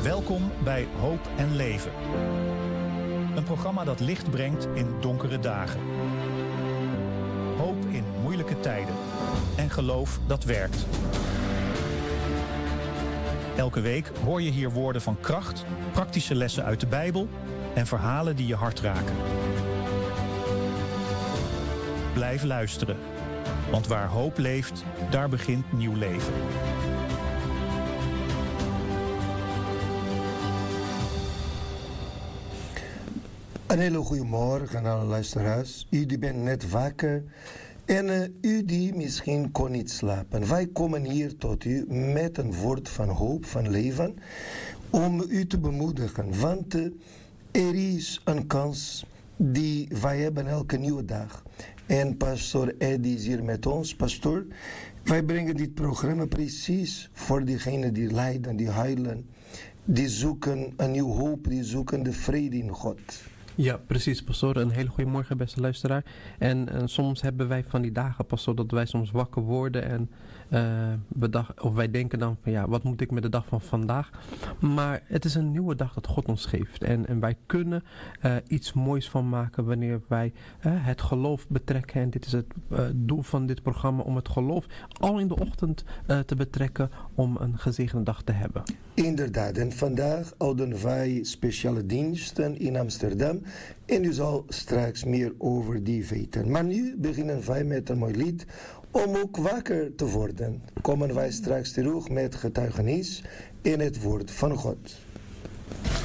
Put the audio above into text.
Welkom bij Hoop en Leven. Een programma dat licht brengt in donkere dagen. Hoop in moeilijke tijden. En geloof dat werkt. Elke week hoor je hier woorden van kracht, praktische lessen uit de Bijbel en verhalen die je hart raken. Blijf luisteren, want waar hoop leeft, daar begint nieuw leven. Een hele goede morgen aan alle luisteraars. U die bent net wakker en u die misschien kon niet slapen. Wij komen hier tot u met een woord van hoop, van leven, om u te bemoedigen. Want er is een kans die wij hebben elke nieuwe dag. En pastor Eddie is hier met ons. Pastor, wij brengen dit programma precies voor diegenen die lijden, die huilen, die zoeken een nieuwe hoop, die zoeken de vrede in God. Ja, precies, pastor. Een hele goede morgen, beste luisteraar. En soms hebben wij van die dagen, pastor, dat wij soms wakker worden en wij denken dan van ja, wat moet ik met de dag van vandaag? Maar het is een nieuwe dag dat God ons geeft. En wij kunnen iets moois van maken wanneer wij het geloof betrekken. En dit is het doel van dit programma, om het geloof al in de ochtend te betrekken om een gezegende dag te hebben. Inderdaad, en vandaag houden wij speciale diensten in Amsterdam. En u zal straks meer over die weten. Maar nu beginnen wij met een mooi lied om ook wakker te worden. Komen wij straks terug met getuigenis in het woord van God.